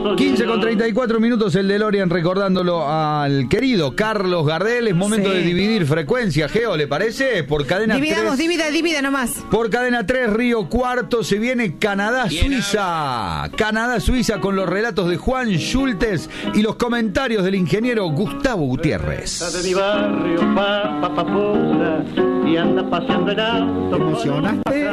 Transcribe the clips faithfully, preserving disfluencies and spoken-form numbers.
quince con treinta y cuatro minutos el DeLorean recordándolo al querido Carlos Gardel. Es momento sí. de dividir frecuencia, Geo, ¿le parece? Por cadena Dividamos, tres. divida, divida nomás. Por cadena tres, Río Cuarto, se viene Canadá-Suiza. Canadá-Suiza con los relatos de Juan Schultes y los comentarios del ingeniero Gustavo Gutiérrez. De mi barrio, pa, pa, pa, y anda paseando el auto. ¿Te emocionaste?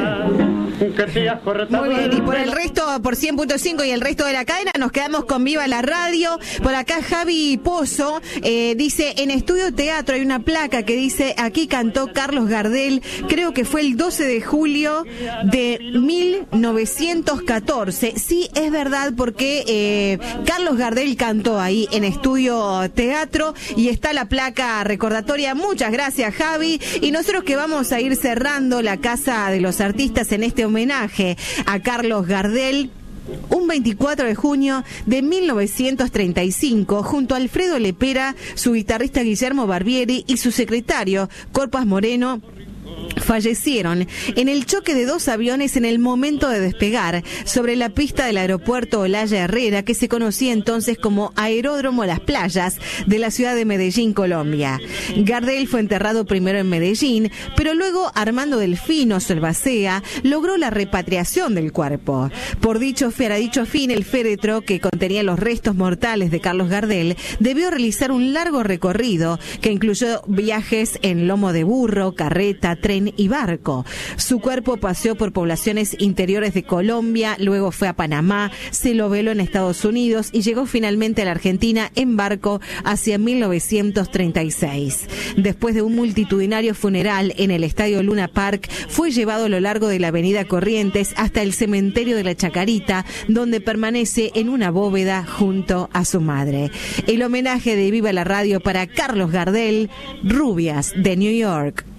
Muy bien, y por el resto, por cien punto cinco y el resto de la cadena, nos quedamos con Viva la Radio. Por acá Javi Pozo eh, dice, en Estudio Teatro hay una placa que dice, aquí cantó Carlos Gardel, creo que fue el doce de julio de mil novecientos catorce. Sí, es verdad, porque eh, Carlos Gardel cantó ahí en Estudio Teatro y está la placa recordatoria. Muchas gracias, Javi. Y nosotros que vamos a ir cerrando la Casa de los Artistas en este homenaje a Carlos Gardel, un veinticuatro de junio de mil novecientos treinta y cinco, junto a Alfredo Lepera, su guitarrista Guillermo Barbieri y su secretario Corpas Moreno, fallecieron en el choque de dos aviones en el momento de despegar sobre la pista del aeropuerto Olaya Herrera, que se conocía entonces como Aeródromo Las Playas de la ciudad de Medellín, Colombia. Gardel fue enterrado primero en Medellín, pero luego Armando Delfino Selvacea logró la repatriación del cuerpo. Por dicho, para dicho fin, el féretro que contenía los restos mortales de Carlos Gardel debió realizar un largo recorrido que incluyó viajes en lomo de burro, carreta, tren y barco. Su cuerpo paseó por poblaciones interiores de Colombia, luego fue a Panamá, se lo veló en Estados Unidos y llegó finalmente a la Argentina en barco hacia mil novecientos treinta y seis. Después de un multitudinario funeral en el Estadio Luna Park, fue llevado a lo largo de la avenida Corrientes hasta el cementerio de la Chacarita, donde permanece en una bóveda junto a su madre. El homenaje de Viva la Radio para Carlos Gardel, Rubias de New York.